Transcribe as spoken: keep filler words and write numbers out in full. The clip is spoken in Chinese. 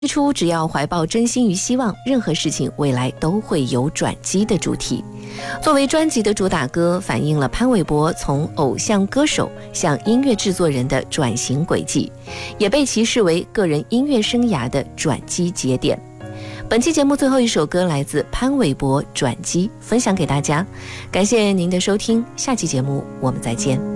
最初只要怀抱真心与希望，任何事情未来都会有转机的主题。作为专辑的主打歌，反映了潘玮柏从偶像歌手向音乐制作人的转型轨迹，也被其视为个人音乐生涯的转机节点。本期节目最后一首歌来自潘玮柏《转机》，分享给大家。感谢您的收听，下期节目我们再见。